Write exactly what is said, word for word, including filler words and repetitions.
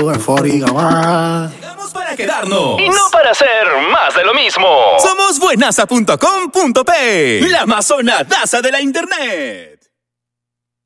Llegó el cuarenta gigabytes. Llegamos para quedarnos. Y no para hacer más de lo mismo. Somos buenaza punto com punto pe, la amazonadaza de la internet.